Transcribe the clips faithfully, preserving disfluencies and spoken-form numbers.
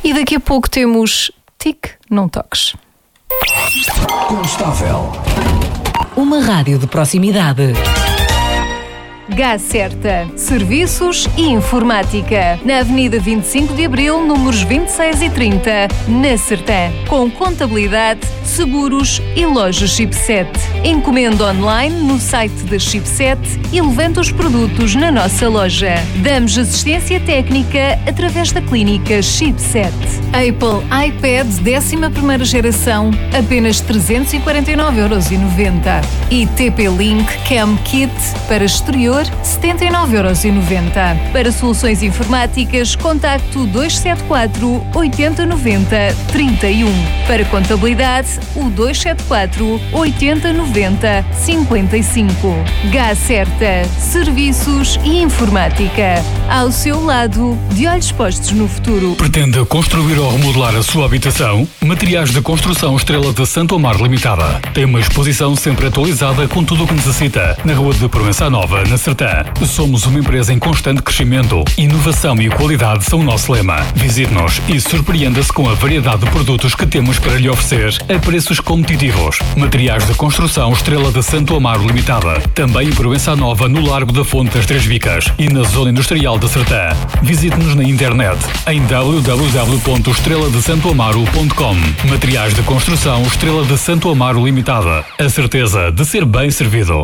E daqui a pouco temos Tic, não toques. Constável. Uma rádio de proximidade. Gás Certa, serviços e informática. Na Avenida vinte e cinco de Abril, números vinte e seis e trinta, na Sertã. Com contabilidade, seguros e loja Chipset. Encomenda online no site da Chipset e levanta os produtos na nossa loja. Damos assistência técnica através da clínica Chipset. Apple iPad décima primeira geração, apenas trezentos e quarenta e nove euros e noventa. E T P-Link Cam Kit para exterior, setenta e nove euros e noventa. Para soluções informáticas, contacto dois sete quatro, oito zero nove zero, três um. Para contabilidade, o dois sete quatro, oito zero nove zero, cinco cinco. Gás Certa, serviços e informática. Ao seu lado, de olhos postos no futuro. Pretende construir ou remodelar a sua habitação? Materiais de construção Estrela de Santo Amaro Limitada. Tem uma exposição sempre atualizada com tudo o que necessita. Na Rua de Provença Nova, na Sertã. Somos uma empresa em constante crescimento. Inovação e qualidade são o nosso lema. Visite-nos e surpreenda-se com a variedade de produtos que temos para lhe oferecer a preços competitivos. Materiais de construção Estrela de Santo Amaro Limitada. Também em Provença Nova, no Largo da Fonte das Três Vicas e na Zona Industrial da Sertã. Visite-nos na internet em w w w ponto estrela de santo amaro ponto com. Materiais de construção Estrela de Santo Amaro Limitada. A certeza de ser bem servido.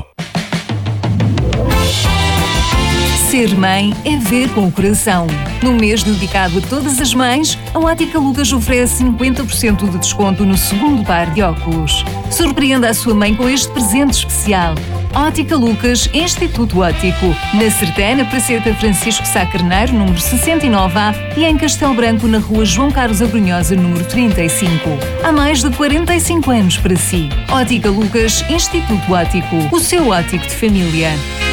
Ser mãe é ver com o coração. No mês dedicado a todas as mães, a Ótica Lucas oferece cinquenta por cento de desconto no segundo par de óculos. Surpreenda a sua mãe com este presente especial. Ótica Lucas, Instituto Óptico. Na Sertã, na Praceta Francisco Sá Carneiro, número sessenta e nove A, e em Castelo Branco, na Rua João Carlos Abrunhosa, número trinta e cinco. Há mais de quarenta e cinco anos para si. Ótica Lucas, Instituto Óptico. O seu óptico de família.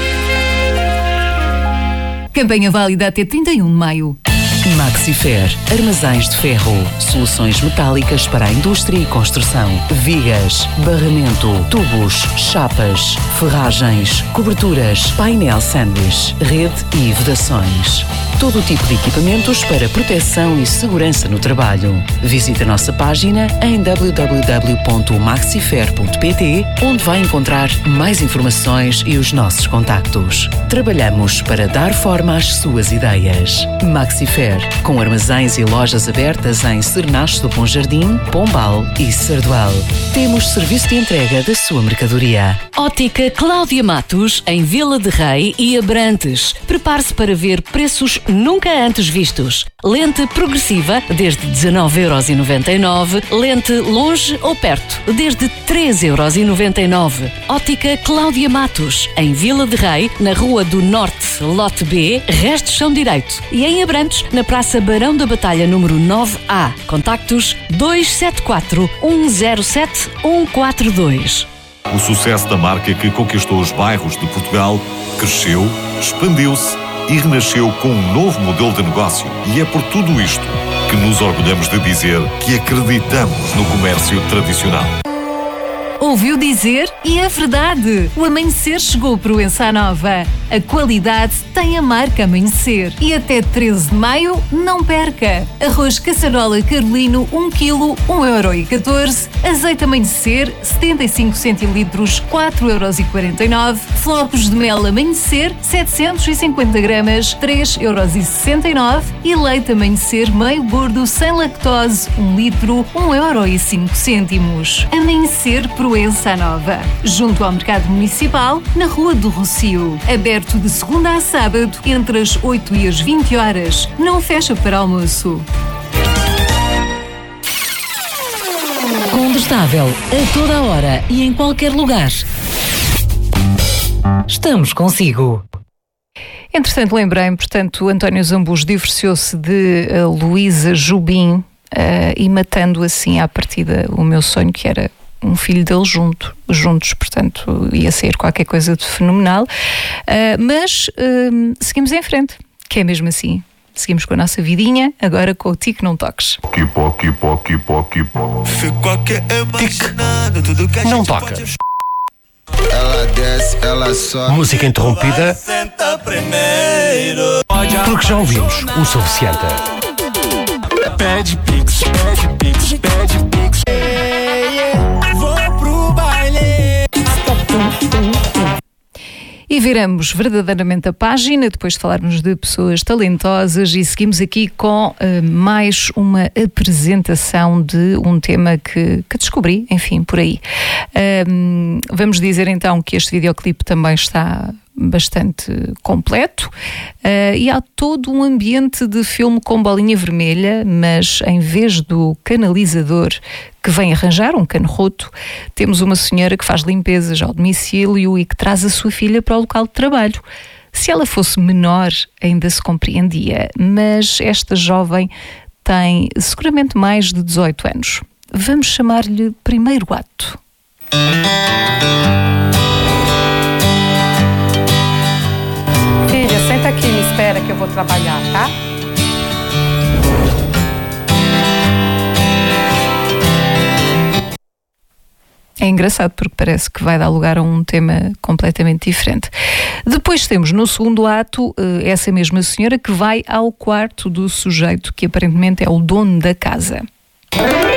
Campanha válida até trinta e um de maio. Maxifer, armazéns de ferro, soluções metálicas para a indústria e construção, vigas, barramento, tubos, chapas, ferragens, coberturas, painel sanduíche, rede e vedações. Todo o tipo de equipamentos para proteção e segurança no trabalho. Visite a nossa página em w w w ponto maxifer ponto p t, onde vai encontrar mais informações e os nossos contactos. Trabalhamos para dar forma às suas ideias. Maxifer, com armazéns e lojas abertas em Cernache do Bom Jardim, Pombal e Sardual. Temos serviço de entrega da sua mercadoria. Ótica Cláudia Matos, em Vila de Rei e Abrantes. Prepare-se para ver preços nunca antes vistos. Lente progressiva, desde dezenove euros e noventa e nove. Lente longe ou perto, desde treze euros e noventa e nove. Ótica Cláudia Matos, em Vila de Rei, na Rua do Norte, Lote B, Resto Chão Direito. E em Abrantes, na Praça Barão da Batalha, número nove A. Contactos dois sete quatro, um zero sete, um quatro dois. O sucesso da marca que conquistou os bairros de Portugal cresceu, expandiu-se e renasceu com um novo modelo de negócio. E é por tudo isto que nos orgulhamos de dizer que acreditamos no comércio tradicional. Ouviu dizer? E é verdade! O Amanhecer chegou para Provença Nova. A qualidade tem a marca Amanhecer. E até treze de maio, não perca! Arroz caçarola carolino, um quilo, um euro e catorze. Azeite Amanhecer, setenta e cinco centilitros, quatro euros e quarenta e nove. Flocos de mel Amanhecer, setecentos e cinquenta gramas, três euros e sessenta e nove. E leite Amanhecer meio gordo, sem lactose, um litro, um euro e cinco cêntimos. Amanhecer Provença Nova, junto ao Mercado Municipal, na Rua do Rocio. Aberto de segunda a sábado, entre as oito e as vinte horas. Não fecha para almoço. Combustável, a toda a hora e em qualquer lugar. Estamos consigo. Entretanto, lembrei-me, portanto, o António Zambujo divorciou-se de uh, Luísa Jubim, uh, e matando assim à partida o meu sonho, que era um filho dele junto, juntos, portanto ia sair qualquer coisa de fenomenal, uh, mas uh, seguimos em frente, que é mesmo assim, seguimos com a nossa vidinha, agora com o Tic Não Toques. Tic, não tocas. Ela desce, ela sobe. Música interrompida porque já ouvimos o suficiente. pede pix, pede pix, pede pix. Vou pro baile. E viramos verdadeiramente a página, depois de falarmos de pessoas talentosas, e seguimos aqui com uh, mais uma apresentação de um tema que, que descobri, enfim, por aí. Um, vamos dizer então que este videoclipe também está bastante completo uh, e há todo um ambiente de filme com bolinha vermelha, mas em vez do canalizador que vem arranjar um cano roto, temos uma senhora que faz limpezas ao domicílio e que traz a sua filha para o local de trabalho. Se ela fosse menor, ainda se compreendia, mas esta jovem tem seguramente mais de dezoito anos. Vamos chamar-lhe primeiro ato. Filha, senta aqui e me espera que eu vou trabalhar, tá? É engraçado porque parece que vai dar lugar a um tema completamente diferente. Depois temos no segundo ato essa mesma senhora que vai ao quarto do sujeito que aparentemente é o dono da casa.